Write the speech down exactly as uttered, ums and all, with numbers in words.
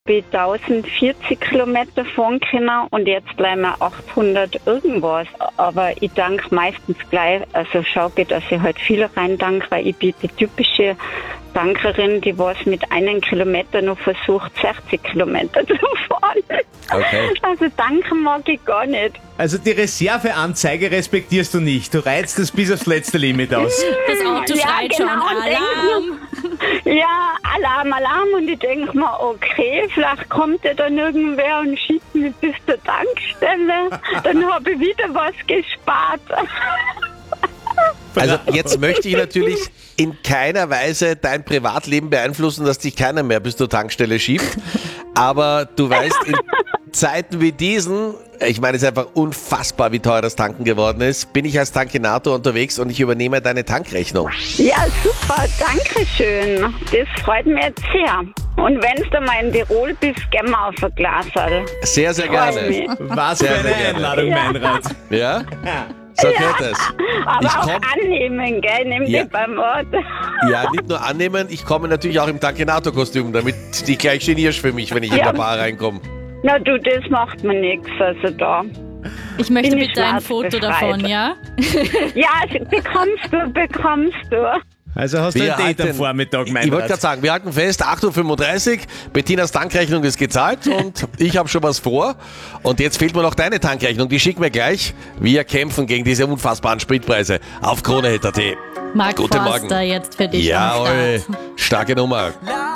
Ich bin tausendvierzig Kilometer fahren können und jetzt bleiben wir achthundert irgendwas. Aber ich danke meistens gleich, also schaue ich, dass ich halt viel rein danke, weil ich bin die typische Dankerin, die was mit einem Kilometer noch versucht, sechzig Kilometer zu fahren. Okay. Also danken mag ich gar nicht. Also die Reserveanzeige respektierst du nicht. Du reizt es bis aufs letzte Limit aus. Das Auto Ja, schreit genau, schon und Alarm. Ja, Alarm, Alarm. Und ich denke mir, okay, vielleicht kommt ja dann irgendwer und schiebt mich bis zur Tankstelle. Dann habe ich wieder was gespart. Also jetzt möchte ich natürlich in keiner Weise dein Privatleben beeinflussen, dass dich keiner mehr bis zur Tankstelle schiebt. Aber du weißt, in Zeiten wie diesen, ich meine, es ist einfach unfassbar, wie teuer das Tanken geworden ist, bin ich als Tankinator unterwegs und ich übernehme deine Tankrechnung. Ja, super, danke schön. Das freut mich jetzt sehr. Und wenn du mal in Tirol bist, gehen wir auf ein Glasal. Sehr, sehr Freut gerne. mich. Was für Sehr, eine sehr gerne. Einladung, Ja. Meinrad. Ja? So geht es. Aber Ich auch komm- annehmen, gell? Nimm Ja. dich beim Ort. Ja, nicht nur annehmen, ich komme natürlich auch im Tankinator-Kostüm, damit du dich gleich genierst für mich, wenn ich in Ja. der Bar reinkomme. Na du, das macht mir nichts, also da. Ich möchte Bin ich bitte ein schwarz Foto befreit. davon, ja? Ja, bekommst du, bekommst du. Also hast du Wir ein Date am halten- Vormittag, Ich wollte Meinrad. gerade sagen, wir halten fest, acht Uhr fünfunddreißig, Bettinas Tankrechnung ist gezahlt und ich habe schon was vor. Und jetzt fehlt mir noch deine Tankrechnung, die schicken wir gleich. Wir kämpfen gegen diese unfassbaren Spritpreise auf Krone Hit Punkt at. Mark Guten Forster Morgen. jetzt für dich am Jawohl, Start. starke Nummer.